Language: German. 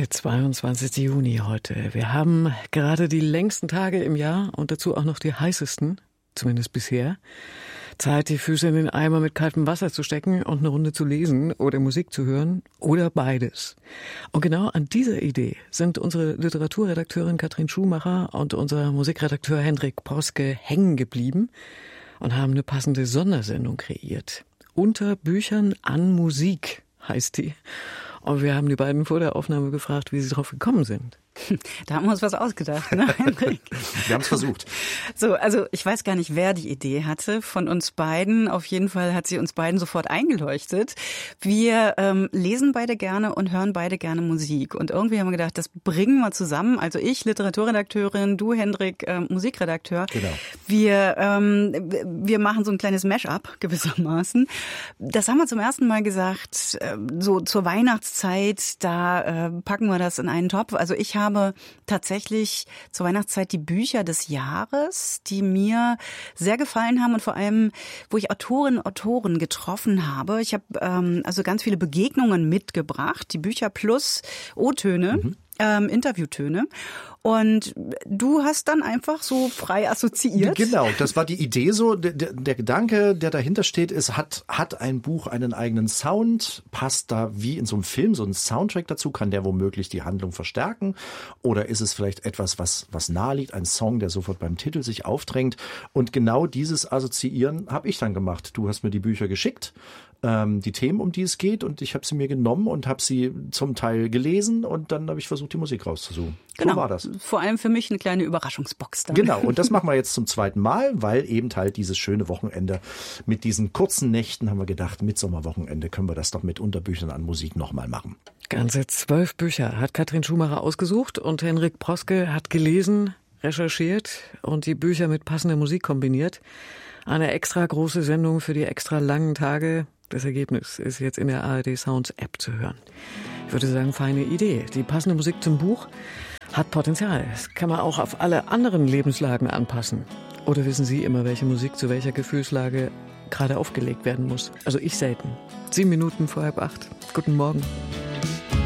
Der 22. Juni heute. Wir haben gerade die längsten Tage im Jahr und dazu auch noch die heißesten, zumindest bisher. Zeit, die Füße in den Eimer mit kaltem Wasser zu stecken und eine Runde zu lesen oder Musik zu hören oder beides. Und genau an dieser Idee sind unsere Literaturredakteurin Katrin Schumacher und unser Musikredakteur Hendrik Proske hängen geblieben und haben eine passende Sondersendung kreiert. Unter Büchern an Musik heißt die. Und wir haben die beiden vor der Aufnahme gefragt, wie sie drauf gekommen sind. Da haben wir uns was ausgedacht, ne, Hendrik? Wir haben es versucht. So, also ich weiß gar nicht, wer die Idee hatte von uns beiden. Auf jeden Fall hat sie uns beiden sofort eingeleuchtet. Wir lesen beide gerne und hören beide gerne Musik. Und irgendwie haben wir gedacht, das bringen wir zusammen. Also ich, Literaturredakteurin, du, Hendrik, Musikredakteur. Genau. Wir machen so ein kleines Mash-up gewissermaßen. Das haben wir zum ersten Mal gesagt, so zur Weihnachtszeit, da packen wir das in einen Topf. Also ich habe tatsächlich zur Weihnachtszeit die Bücher des Jahres, die mir sehr gefallen haben und vor allem, wo ich Autorinnen und Autoren getroffen habe. Ich habe also ganz viele Begegnungen mitgebracht, die Bücher plus O-Töne. Interviewtöne. Und du hast dann einfach so frei assoziiert. Genau, das war die Idee so. Der Gedanke, der dahinter steht, ist, hat ein Buch einen eigenen Sound? Passt da wie in so einem Film so ein Soundtrack dazu? Kann der womöglich die Handlung verstärken? Oder ist es vielleicht etwas, was nahe liegt? Ein Song, der sofort beim Titel sich aufdrängt? Und genau dieses Assoziieren habe ich dann gemacht. Du hast mir die Bücher geschickt, die Themen, um die es geht, und ich habe sie mir genommen und habe sie zum Teil gelesen und dann habe ich versucht, die Musik rauszusuchen. Genau. So war das. Vor allem für mich eine kleine Überraschungsbox dann. Genau, und das machen wir jetzt zum zweiten Mal, weil eben halt dieses schöne Wochenende mit diesen kurzen Nächten, haben wir gedacht, Mitsommerwochenende können wir das doch mit Unterbüchern an Musik nochmal machen. Ganze 12 Bücher hat Katrin Schumacher ausgesucht und Hendrik Proske hat gelesen, recherchiert und die Bücher mit passender Musik kombiniert. Eine extra große Sendung für die extra langen Tage. Das Ergebnis ist jetzt in der ARD Sounds App zu hören. Ich würde sagen, feine Idee. Die passende Musik zum Buch hat Potenzial. Das kann man auch auf alle anderen Lebenslagen anpassen. Oder wissen Sie immer, welche Musik zu welcher Gefühlslage gerade aufgelegt werden muss? Also ich selten. 7 Minuten vor 7:30. Guten Morgen.